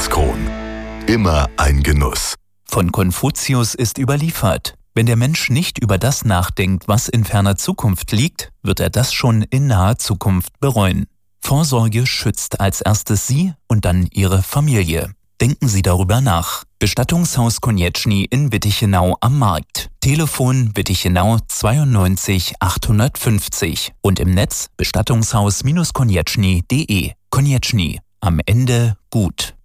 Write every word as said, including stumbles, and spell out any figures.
Karlskron. Immer ein Genuss. Von Konfuzius ist überliefert: Wenn der Mensch nicht über das nachdenkt, was in ferner Zukunft liegt, wird er das schon in naher Zukunft bereuen. Vorsorge schützt als erstes Sie und dann Ihre Familie. Denken Sie darüber nach. Bestattungshaus Konieczny in Wittichenau am Markt. Telefon Wittichenau zweiundneunzig achthundertfünfzig und im Netz bestattungshaus Bindestrich konieczny punkt de. Konieczny. Am Ende gut.